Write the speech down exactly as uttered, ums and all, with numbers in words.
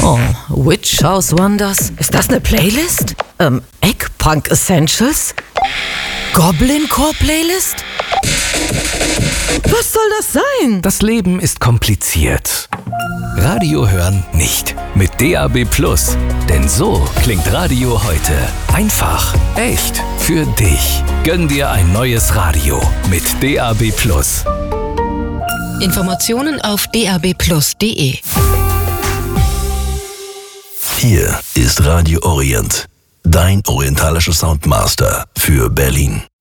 Oh, Witch House Wonders. Ist das eine Playlist? Ähm, Eggpunk Essentials? Goblin Core Playlist? Was soll das sein? Das Leben ist kompliziert. Radio hören nicht. Mit D A B Plus. Denn so klingt Radio heute. Einfach, echt, für dich. Gönn dir ein neues Radio mit D A B Plus. Informationen auf d a b plus punkt d e. Hier ist Radio Orient, dein orientalischer Soundmaster für Berlin.